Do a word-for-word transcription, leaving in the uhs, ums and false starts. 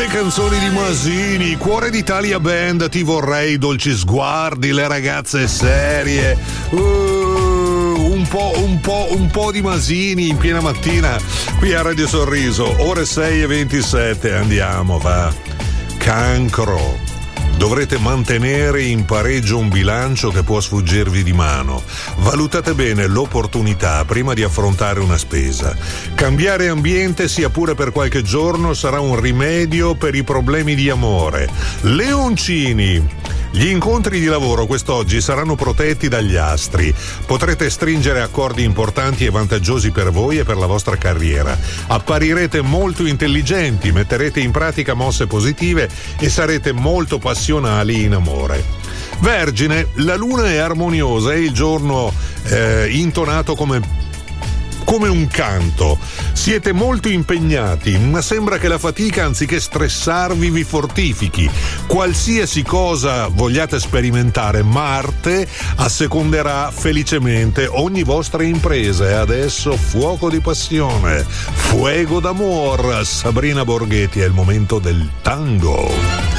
canzoni di Masini, Cuore d'Italia Band, Ti vorrei, Dolci sguardi, Le ragazze serie, uh, un po', un po', un po' di Masini in piena mattina qui a Radio Sorriso, ore sei e ventisette, andiamo, va. Cancro. Dovrete mantenere in pareggio un bilancio che può sfuggirvi di mano. Valutate bene l'opportunità prima di affrontare una spesa. Cambiare ambiente, sia pure per qualche giorno, sarà un rimedio per i problemi di amore. Leoncini. Gli incontri di lavoro quest'oggi saranno protetti dagli astri. Potrete stringere accordi importanti e vantaggiosi per voi e per la vostra carriera. Apparirete molto intelligenti, metterete in pratica mosse positive e sarete molto passionali in amore. Vergine, la luna è armoniosa e il giorno eh, intonato come come un canto. Siete molto impegnati, ma sembra che la fatica, anziché stressarvi, vi fortifichi. Qualsiasi cosa vogliate sperimentare, Marte asseconderà felicemente ogni vostra impresa. E adesso fuoco di passione, fuego d'amor. Sabrina Borghetti, è il momento del tango.